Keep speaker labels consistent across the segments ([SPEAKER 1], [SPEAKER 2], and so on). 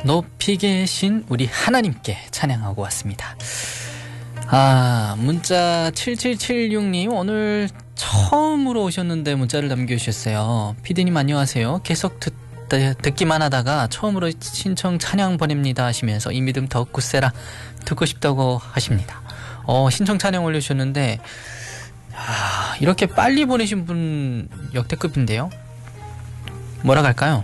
[SPEAKER 1] 높이 계신 우리 하나님께 찬양하고 왔습니다. 문자 7776님 오늘 처음으로 오셨는데 문자를 남겨주셨어요. 피디님 안녕하세요. 계속 듣기만 하다가 처음으로 신청 찬양 보냅니다 하시면서 이 믿음 더 굳세라 듣고 싶다고 하십니다. 신청 찬양 올려주셨는데 이렇게 빨리 보내신 분 역대급인데요. 뭐라 할까요?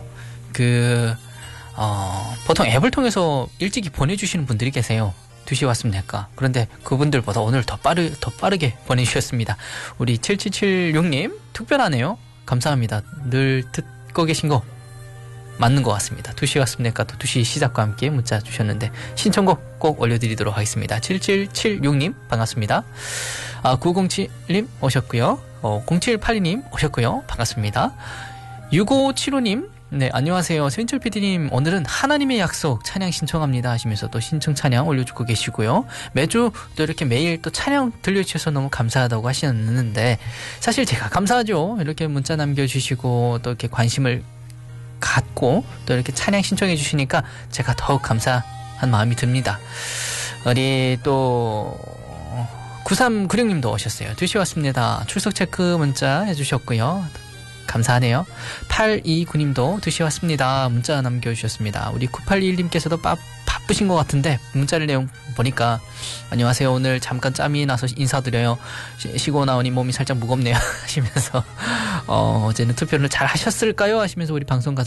[SPEAKER 1] 보통 앱을 통해서 일찍이 보내주시는 분들이 계세요. 2시에 왔으면 될까? 그런데 그분들보다 오늘 더 빠르게 보내주셨습니다. 우리 7776님 특별하네요. 감사합니다. 늘 듣고 계신 거 맞는 것 같습니다. 2시에 왔으면 될까? 또 2시 시작과 함께 문자 주셨는데 신청곡 꼭 올려드리도록 하겠습니다. 7776님 반갑습니다. 907님 오셨고요. 0782님 오셨고요. 반갑습니다. 6575님 네, 안녕하세요. 서인철 PD님, 오늘은 하나님의 약속 찬양 신청합니다 하시면서 또 신청 찬양 올려주고 계시고요. 매주 또 이렇게 매일 또 찬양 들려주셔서 너무 감사하다고 하시는데, 사실 제가 감사하죠. 이렇게 문자 남겨주시고, 또 이렇게 관심을 갖고, 또 이렇게 찬양 신청해 주시니까 제가 더욱 감사한 마음이 듭니다. 우리 또, 9396님도 오셨어요. 2시 왔습니다. 출석 체크 문자 해주셨고요. 감사하네요. 829님도 2시에 왔습니다. 문자 남겨주셨습니다. 우리 9821님께서도 바쁘신 것 같은데 문자를 내용 보니까 안녕하세요. 오늘 잠깐 짬이 나서 인사드려요. 쉬고 나오니 몸이 살짝 무겁네요 하시면서 어제는 투표를 잘 하셨을까요? 하시면서 우리 방송 가서